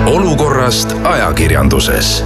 Olukorrast ajakirjanduses.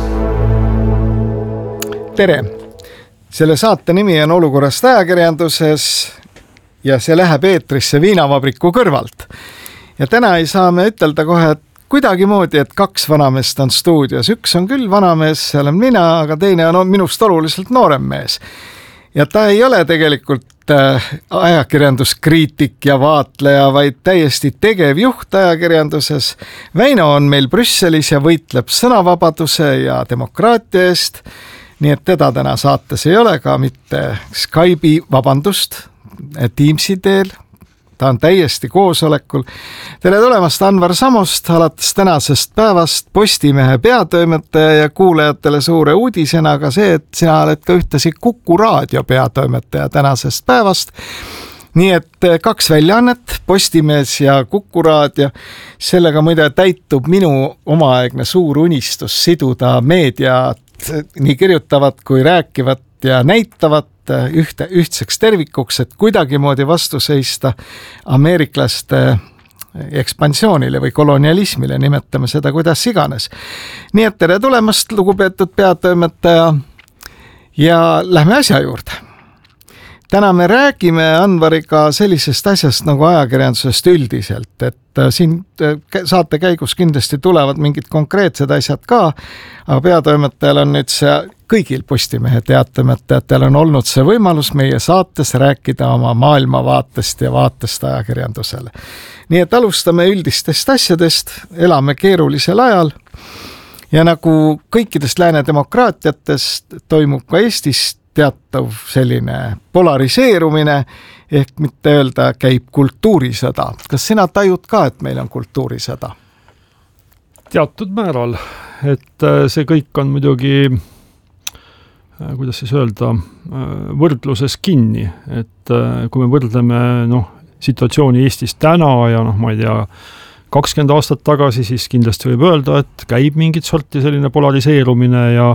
Tere! Selle saate nimi on Olukorrast ajakirjanduses ja see läheb eetrisse Viinavabriku kõrvalt. Ja täna ei saa me ütelda kohe kuidagimoodi, et kaks vanameest on stuudios. Üks on küll vanamees, seal on mina, aga teine on minust oluliselt noorem mees. Ja ta ei ole tegelikult ajakirjanduskriitik ja vaatleja, vaid täiesti tegevjuht ajakirjanduses. Väino on meil Brüsselis ja võitleb sõnavabaduse ja demokraatia eest. Nii et teda täna saates ei ole ka mitte Skype'i, Teamsi teel. Ta on täiesti koosolekul. Tere tulemast Anvar Samost, alates tänasest päevast Postimehe peatoimetaja ja kuulajatele suure uudisena ka see, et sina oled ka ühtasi Kuku Raadio peatoimetaja tänasest päevast. Nii et kaks väljaannet, Postimees ja Kuku Raadio. Sellega muide täitub minu omaaegne suur unistus siduda meediat, nii kirjutavat kui rääkivat ja näitavat ühtseks tervikuks, et kuidagimoodi vastu seista ameeriklaste ekspansioonile või kolonialismile, nimetame seda kuidas iganes. Nii et tere tulemast, lugupeetud peatoimetaja, ja lähme asja juurde. Täna me räägime Anvariga sellisest asjast nagu ajakirjandusest üldiselt, et siin saate käigus kindlasti tulevad mingid konkreetsed asjad ka, aga peatoimetajal on nüüd see kõigil Postimehe teatametajatel on olnud see võimalus meie saates rääkida oma maailmavaatest ja vaatest ajakirjandusele. Nii et alustame üldistest asjadest, elame keerulisel ajal ja nagu kõikidest lääne demokraatiatest toimub ka Eestis teatav selline polariseerumine, ehk mitte öelda käib kultuurisõda. Kas sina tajud ka, et meil on kultuurisõda? Teatud määral, et see kõik on muidugi, kuidas siis öelda, võrdluses kinni, et kui me võrdleme situatsiooni Eestis täna ja ma ei tea, 20 aastat tagasi, siis kindlasti võib öelda, et käib mingit sorti selline polariseerumine ja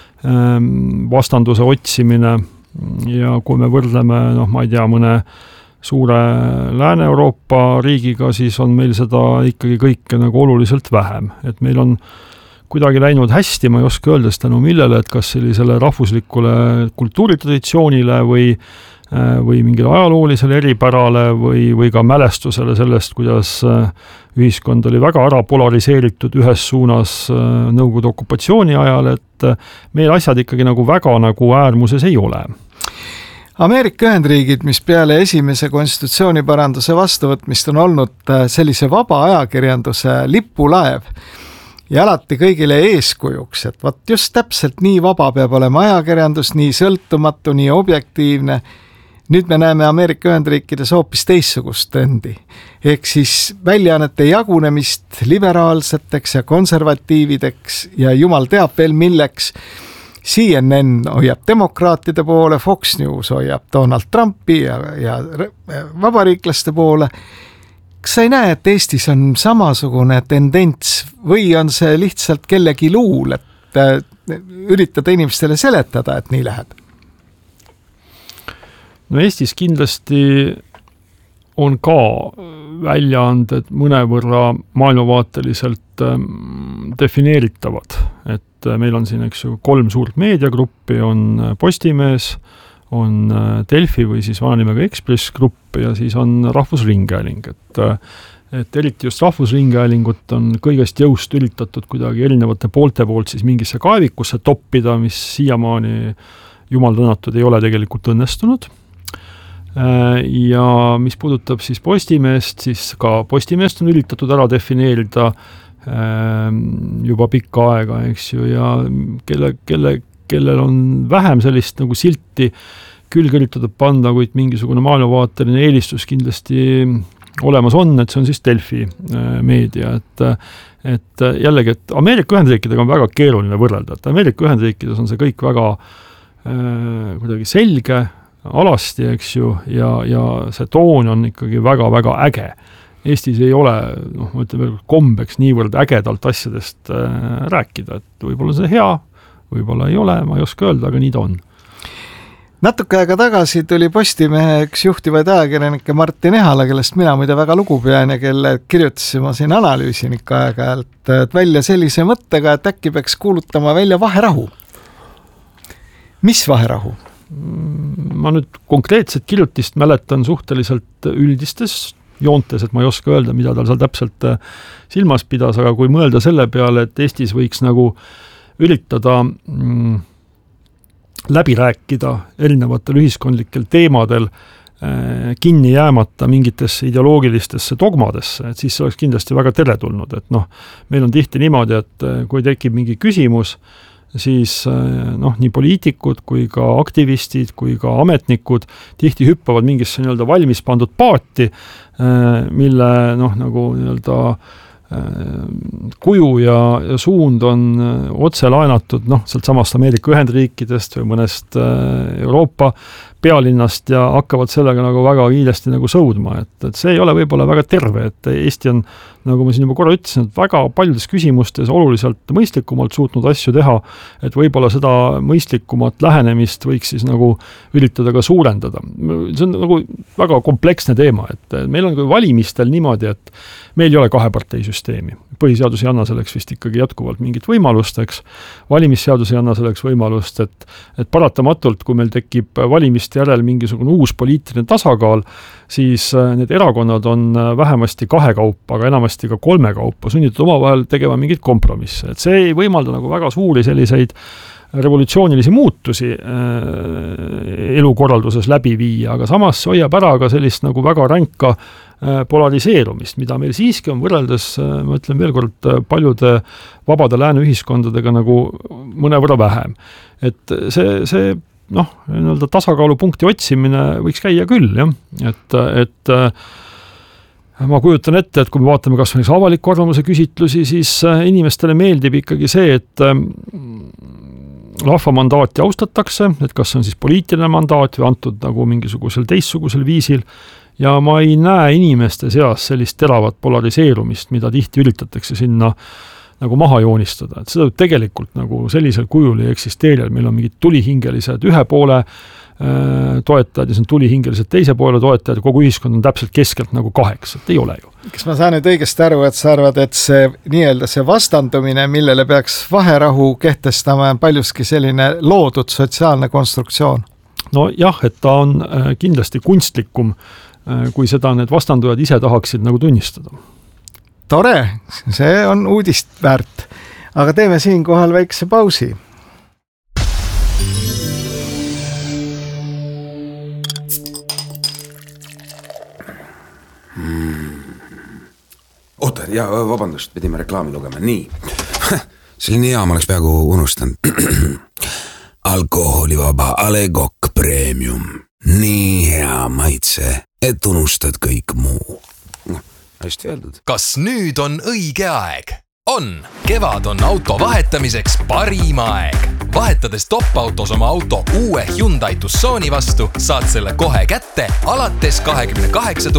vastanduse otsimine ja kui me võrdleme, ma ei tea, mõne suure Lääne-Euroopa riigiga, siis on meil seda ikkagi kõike nagu oluliselt vähem. Et meil on kuidagi läinud hästi, ma ei oska öelda tänu millele, et kas sellisele rahvuslikule kultuuritraditsioonile või mingile ajaloolisele eripärale või ka mälestusele sellest, kuidas ühiskond oli väga ära polariseeritud ühes suunas Nõukogude okupatsiooni ajal, et meil asjad ikkagi nagu väga nagu äärmuses ei ole. Ameerika Ühendriigid, mis peale esimese konstitutsiooniparanduse vastuvõtmist on olnud sellise vaba ajakirjanduse lipulaev ja alati kõigile eeskujuks, et just täpselt nii vaba peab olema ajakirjandus, nii sõltumatu, nii objektiivne. Nüüd me näeme Ameerika Ühendriikides hoopis teissugust trendi. Ehk siis väljaannete jagunemist liberaalseteks ja konservatiivideks ja jumal teab veel milleks. CNN hoiab demokraatide poole, Fox News hoiab Donald Trumpi ja vabariiklaste poole. Kas sa ei näe, et Eestis on samasugune tendents või on see lihtsalt kellegi luul, et üritada inimestele seletada, et nii läheb? No Eestis kindlasti on ka väljaanded mõnevõrra maailmavaateliselt defineeritavad, et meil on siin 3 suurt meediagruppi, on Postimees, on Delfi või siis vananimega Ekspress grupp ja siis on Rahvusringhääling, et eriti just Rahvusringhäälingut on kõigest jõust üritatud kuidagi erinevate poolte poolt siis mingisse kaevikusse toppida, mis siiamaani jumal tänatud ei ole tegelikult õnnestunud. Ja mis puudutab siis Postimeest, siis ka Postimeest on üritatud ära defineerida juba pikka aega, eks ju, ja kellel on vähem sellist nagu silti külge üritatud panda, kuid mingisugune maailmavaateline eelistus kindlasti olemas on, et see on siis Delfi meedia, et jällegi, et Ameerika Ühendriikidega on väga keeruline võrrelda, et Ameerika Ühendriikides on see kõik väga kuidagi selge, alasti, eks ju, ja see toon on ikkagi väga-väga äge. Eestis ei ole, ma ütlen, kombeks niivõrd ägedalt asjadest rääkida, et võib-olla see hea, võib-olla ei ole, ma ei oska öelda, aga nii ta on. natuke aega tagasi tuli Postimehe üks juhtivaid ajakirjanikke Martin Ehala, kellest mina muide väga lugu pean ja kelle kirjutasime siin analüüsin ikka aeg-ajalt välja sellise mõttega, et äkki peaks kuulutama välja vaherahu. Mis vaherahu? Ma nüüd konkreetset kirjutist mäletan suhteliselt üldistes joontes, et ma ei oska öelda, mida tal seal täpselt silmas pidas, aga kui mõelda selle peale, et Eestis võiks nagu üritada läbi rääkida erinevatel ühiskondlikel teemadel kinni jäämata mingitesse ideoloogilistesse dogmadesse, et siis see oleks kindlasti väga teretulnud, et meil on tihti niimoodi, et kui tekib mingi küsimus, siis nii poliitikud kui ka aktivistid kui ka ametnikud tihti hüppavad mingisse nii-öelda valmis pandud paati, mille nagu nii-öelda kuju ja suund on otse laenatud sealt samast Ameerika Ühendriikidest või mõnest Euroopa pealinnast ja hakkavad sellega nagu väga kiiresti nagu sõudma, et see ei ole võib-olla väga terve, et Eesti on, nagu ma siin juba korra ütlesin, et väga paljudes küsimustes oluliselt mõistlikumalt suutnud asju teha, et võib-olla seda mõistlikumat lähenemist võiks siis nagu üritada ka suurendada. See on nagu väga kompleksne teema, et meil on valimistel niimoodi, et meil ei ole kaheparteisüsteemi. Põhiseadus ei anna selleks vist ikkagi jätkuvalt mingit võimalust, eks. Valimisseadus ei anna selleks võimalust, et paratamatult, kui meil tekib valimiste järel mingisugune uus poliitiline tasakaal, siis need erakonnad on vähemasti 2 kaupa, aga enamasti ka 3 kaupa sunnitud omavahel tegema mingit kompromisse. Et see ei võimalda nagu väga suuri selliseid revolutsioonilisi muutusi elukorralduses läbi viia, aga samas hoiab ära ka sellist nagu väga ränka polariseerumist, mida meil siiski on võrreldes, ma ütlen veel kord, paljude vabade lääne ühiskondadega nagu mõnevõrra vähem. Et see nii-öelda tasakaalupunkti otsimine võiks käia küll, jah. Et ma kujutan ette, et kui me vaatame kas või avaliku arvamuse küsitlusi, siis inimestele meeldib ikkagi see, et rahva mandaati austatakse, et kas on siis poliitiline mandaat või antud nagu mingisugusel teistsugusel viisil, ja ma ei näe inimeste seas sellist teravat polariseerumist, mida tihti üritatakse sinna nagu maha joonistada, et seda tegelikult nagu sellisel kujul ei eksisteeri, meil on mingid tulihingelised ühe poole toetajad ja see on tulihingelised teise poole toetajad ja kogu ühiskond on täpselt keskelt nagu 8, et ei ole ju. Kas ma saan nüüd õigesti aru, et sa arvad, et see nii-öelda see vastandumine, millele peaks vaherahu kehtestama, on paljuski selline loodud sotsiaalne konstruktsioon? No jah, et ta on kindlasti kunstlikum, kui seda need vastandujad ise tahaksid nagu tunnistada. Tore, see on uudist väärt. Aga teeme siinkohal väikse pausi. Oota, vabandust, pidime reklaami lugema. Nii, selline hea, ma oleks peaaegu unustanud. Alkoholivaba A. Le Coq Premium. Nii hea maitse, et unustad kõik muu. Hästi öeldud. Kas nüüd on õige aeg? On! Kevad on auto vahetamiseks parim aeg. Vahetades top-autos oma auto uue Hyundai Tucsoni vastu, saad selle kohe kätte alates 28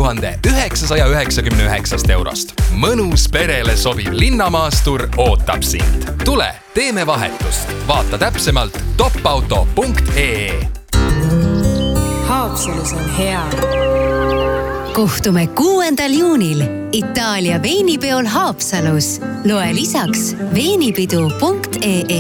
999 eurost. Mõnus perele sobiv linnamaastur ootab sind. Tule, teeme vahetust. Vaata täpsemalt topauto.ee. Haapsalus on hea. Kohtume 6. juunil Itaalia veinipeol Haapsalus. Loe lisaks veinipidu.ee.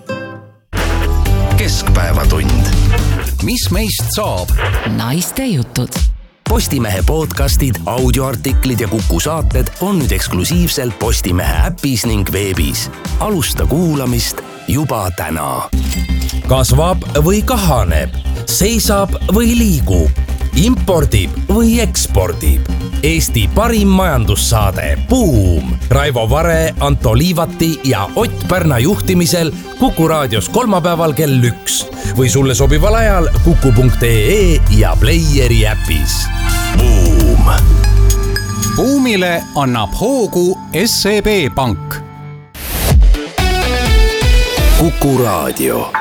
Keskpäevatund. Mis meist saab? Naiste jutud. Postimehe podcastid, audioartiklid ja Kuku saated on nüüd eksklusiivselt Postimehe äpis ning veebis. Alusta kuulamist juba täna. Kasvab või kahaneb, seisab või liigub, impordib või ekspordib. Eesti parim majandussaade Buum. Raivo Vare, Anto Liivati ja Ott Pärna juhtimisel Kuku raadios kolmapäeval kell 1 või sulle sobival ajal kuku.ee ja Playeri äpis. Buum. Buumile annab hoogu SEB Pank. Kuku raadio.